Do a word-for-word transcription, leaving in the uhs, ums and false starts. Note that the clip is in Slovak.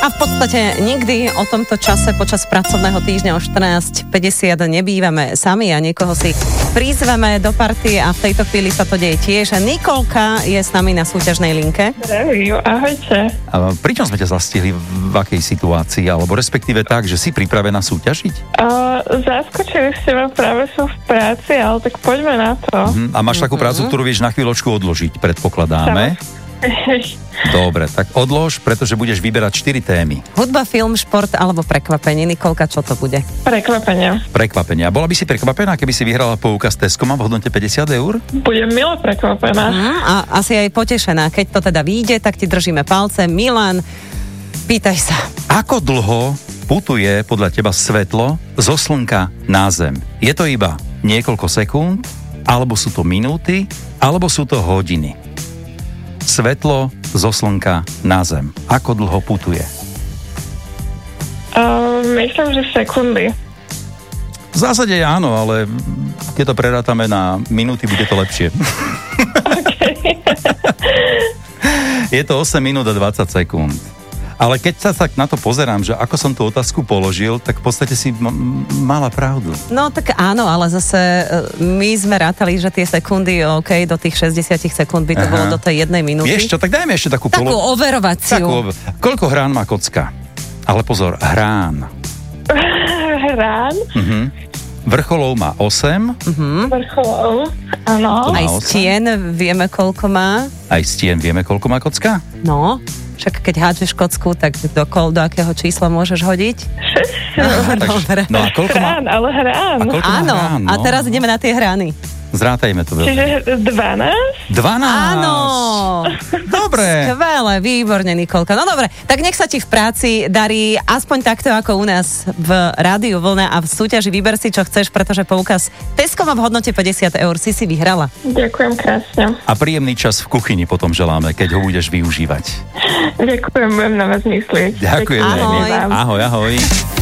A v podstate nikdy o tomto čase počas pracovného týždňa o štrnásť päťdesiat nebývame sami a niekoho si prizveme do party a v tejto chvíli sa to deje tiež. Nikolka je s nami na súťažnej linke. Zdravím, ahojte. A pričom sme ťa zastihli, v akej situácii, alebo respektíve tak, že si pripravená súťažiť? Uh, zaskočili ste ma, práve som v práci, ale tak poďme na to. Uh-huh. A máš takú prácu, ktorú vieš na chvíľočku odložiť, predpokladáme. Dobre, tak odlož, pretože budeš vyberať štyri témy. Hudba, film, šport alebo prekvapenie. Nikolka, čo to bude? Prekvapenia. Prekvapenia. Bola by si prekvapená, keby si vyhrala poukaz Tescoma v hodnote päťdesiat eur? Budem milo prekvapená. Mm, a asi aj potešená. Keď to teda vyjde, tak ti držíme palce. Milan, pýtaj sa. Ako dlho putuje podľa teba svetlo zo slnka na zem? Je to iba niekoľko sekúnd, alebo sú to minúty, alebo sú to hodiny? Svetlo zo slnka na zem. Ako dlho putuje? Uh, myslím, že sekundy. V zásade áno, ale keď to prerátame na minúty, bude to lepšie. Okay. Je to osem minút a dvadsať sekúnd. Ale keď sa tak na to pozerám, že ako som tú otázku položil, tak v podstate si m- mala pravdu. No tak áno, ale zase my sme rátali, že tie sekundy, OK, do tých šesťdesiat sekúnd by to Aha. bolo do tej jednej minúty. Vieš čo, tak dajme ešte takú... Takú polo... overovaciu. Takú, koľko hrán má kocka? Ale pozor, hrán. Hrán? Uh-huh. Vrcholov má osem. Uh-huh. Vrcholov, áno. Aj stien vieme, koľko má. Aj stien vieme, koľko má kocka? No, však keď hádžeš kocku, tak do, kol, do akého čísla môžeš hodiť? Aha, takže, no a koľko má... Hrán, ale hrán. A koľko áno, má hrán, no? A teraz ideme na tie hrány. Zrátajme to. Čiže dvanásť? dvanásť! Áno! Dobre. Skvelé, výborne, Nikolka. No dobre, tak nech sa ti v práci darí aspoň takto ako u nás v Rádiu Vlna a v súťaži Vyber si, čo chceš, pretože poukaz Tescoma v hodnote päťdesiat eur si si vyhrala. Ďakujem krásne. A príjemný čas v kuchyni potom želáme, keď ho budeš využívať. Ďakujem, budem na vás myslieť. Ďakujem. Ahoj. Ahoj, ahoj.